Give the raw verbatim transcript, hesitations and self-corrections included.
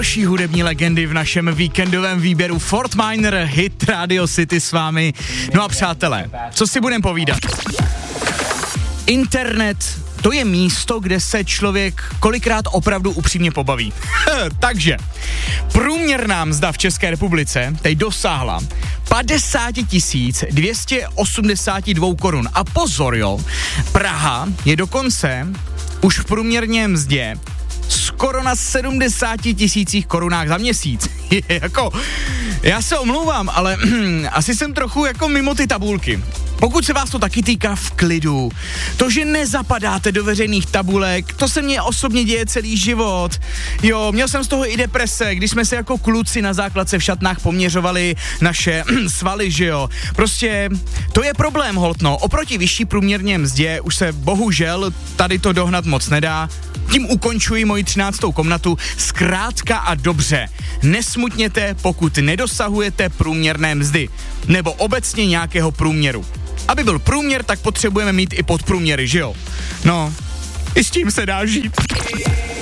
další hudební legendy v našem víkendovém výběru. Fort Minor, hit Radio City s vámi. No a přátelé, co si budem povídat? Internet, to je místo, kde se člověk kolikrát opravdu upřímně pobaví. Takže, průměrná mzda v České republice teď dosáhla padesát tisíc dvě stě osmdesát dva korun. A pozor jo, Praha je dokonce už v průměrné mzdě skoro na sedmdesáti tisících korunách za měsíc. jako, já se omlouvám, ale asi jsem trochu jako mimo ty tabulky. Pokud se vás to taky týká, v klidu. To, že nezapadáte do veřejných tabulek, to se mně osobně děje celý život. Jo, měl jsem z toho i deprese, když jsme se jako kluci na základce v šatnách poměřovali naše svaly, že jo. Prostě to je problém, holtno. Oproti vyšší průměrně mzdě už se bohužel tady to dohnat moc nedá. Tím ukončuji moji třináctou komnatu. Zkrátka a dobře, nesmutněte, pokud nedosahujete průměrné mzdy. Nebo obecně nějakého průměru. Aby byl průměr, tak potřebujeme mít i podprůměry, že jo? No, i s tím se dá žít.